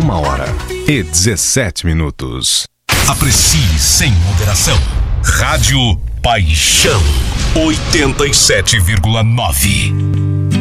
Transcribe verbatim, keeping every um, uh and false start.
Uma hora e dezessete minutos. Aprecie sem moderação. Rádio Paixão oitenta e sete vírgula nove.